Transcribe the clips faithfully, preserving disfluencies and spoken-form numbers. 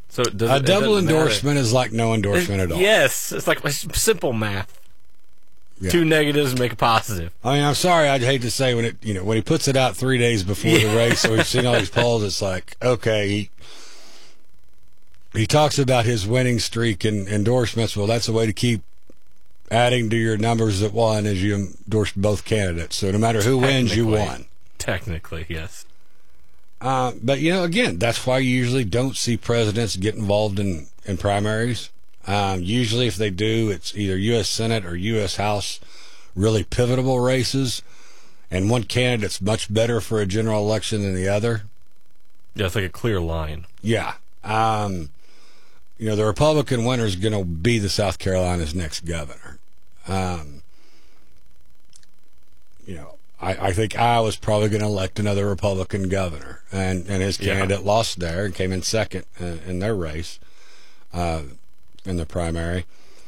So it doesn't, a double it endorsement matter. is like no endorsement it, at all. Yes, it's like simple math. Yeah. Two negatives make a positive. I mean, I'm sorry. I'd hate to say when it, you know, when he puts it out three days before yeah. the race, so we've seen all these polls. It's like, okay, he, he talks about his winning streak and endorsements. Well, that's a way to keep adding to your numbers that won as you endorse both candidates. So no matter who wins, you won. Technically, yes. Uh, but, you know, again, that's why you usually don't see presidents get involved in, in primaries. Um, usually if they do, it's either U S Senate or U S House, really pivotal races, and one candidate's much better for a general election than the other. Yeah, it's like a clear line. Yeah. Um, you know, the Republican winner is going to be the South Carolina's next governor. Um, you know, I, I think Iowa's probably going to elect another Republican governor, and, and his candidate yeah. lost there and came in second in, in their race. Uh, in the primary.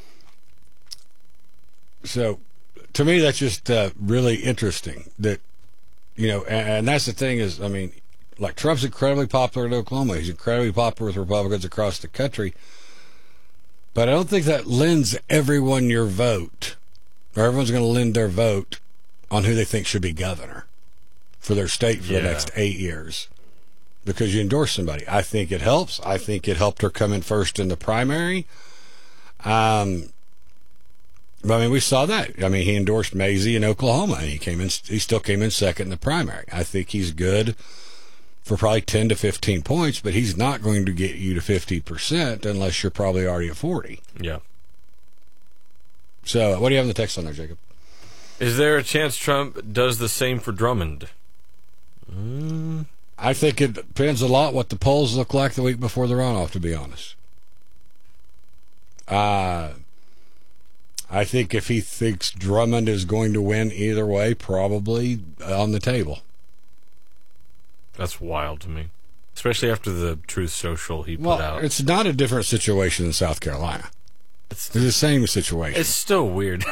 So to me, that's just uh, really interesting that, you know, and, and that's the thing is, I mean, like Trump's incredibly popular in Oklahoma. He's incredibly popular with Republicans across the country. But I don't think that lends everyone your vote, or everyone's going to lend their vote on who they think should be governor for their state for yeah. the next eight years. Because you endorse somebody. I think it helps. I think it helped her come in first in the primary. Um, but I mean, we saw that. I mean, he endorsed Mazie in Oklahoma, and he came in. He still came in second in the primary. I think he's good for probably ten to fifteen points, but he's not going to get you to fifty percent unless you're probably already at forty. Yeah. So, what do you have in the text on there, Jacob? Is there a chance Trump does the same for Drummond? Mm. I think it depends a lot what the polls look like the week before the runoff, to be honest. Uh, I think if he thinks Drummond is going to win either way, probably on the table. That's wild to me, especially after the Truth Social he well, put out. It's not a different situation in South Carolina. It's, it's the same situation. It's still weird.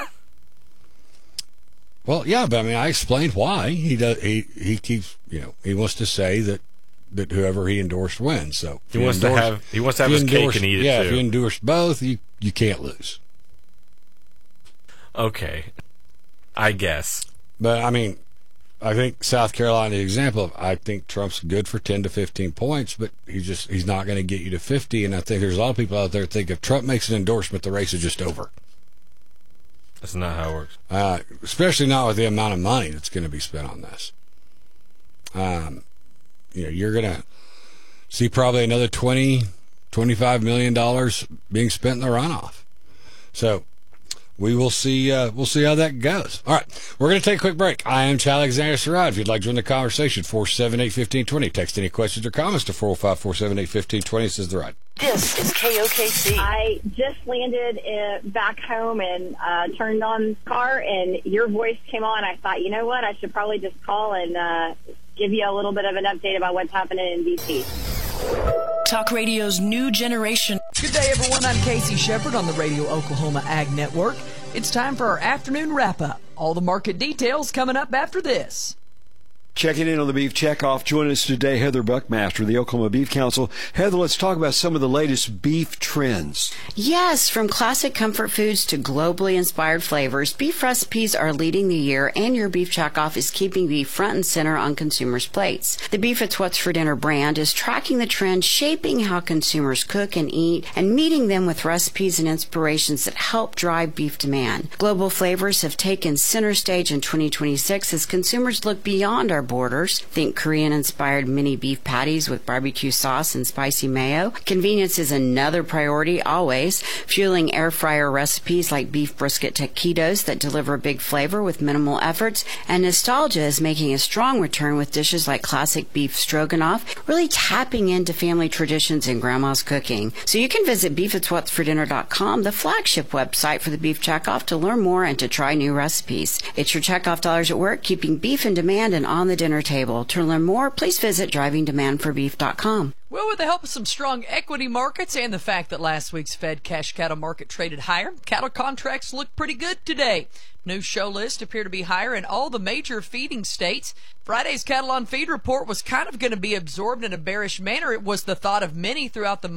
Well, yeah, but I mean, I explained why he does. He he keeps, you know, he wants to say that, that whoever he endorsed wins. So he wants endorse, to have he wants to have his endorse, cake and eat it yeah, too. If you endorse both, you you can't lose. Okay, I guess. But I mean, I think South Carolina is an example of. I think Trump's good for ten to fifteen points, but he's just he's not going to get you to fifty. And I think there's a lot of people out there that think if Trump makes an endorsement, the race is just over. That's not how it works. Uh, especially not with the amount of money that's going to be spent on this. Um, you know, you're going to see probably another twenty, twenty-five million dollars being spent in the runoff. So we will see. Uh, we'll see how that goes. All right, we're going to take a quick break. I am Chad Alexander Sarad. If you'd like to join the conversation, four seven eight, one five two zero. Text any questions or comments to four oh five, four seven eight, one five two zero. This is The Ride. This is K O K C. I just landed in, back home and uh, turned on the car, and your voice came on. I thought, you know what? I should probably just call and uh, give you a little bit of an update about what's happening in D C. Talk Radio's new generation. Good day, everyone. I'm Casey Shepard on the Radio Oklahoma Ag Network. It's time for our afternoon wrap-up. All the market details coming up after this. Checking in on the Beef Checkoff. Joining us today, Heather Buckmaster of the Oklahoma Beef Council. Heather, let's talk about some of the latest beef trends. Yes, from classic comfort foods to globally inspired flavors, beef recipes are leading the year, and your Beef Checkoff is keeping beef front and center on consumers' plates. The Beef It's What's for Dinner brand is tracking the trend, shaping how consumers cook and eat, and meeting them with recipes and inspirations that help drive beef demand. Global flavors have taken center stage in twenty twenty-six as consumers look beyond our borders. Think Korean-inspired mini beef patties with barbecue sauce and spicy mayo. Convenience is another priority always, fueling air fryer recipes like beef brisket taquitos that deliver big flavor with minimal efforts. And nostalgia is making a strong return with dishes like classic beef stroganoff, really tapping into family traditions and grandma's cooking. So you can visit beef its what's for dinner dot com, the flagship website for the Beef Checkoff, to learn more and to try new recipes. It's your checkoff dollars at work, keeping beef in demand and on the dinner table. To learn more, please visit driving demand for beef dot com. Well, with the help of some strong equity markets and the fact that last week's Fed cash cattle market traded higher, cattle contracts look pretty good today. New show lists appear to be higher in all the major feeding states. Friday's cattle on feed report was kind of going to be absorbed in a bearish manner. It was the thought of many throughout the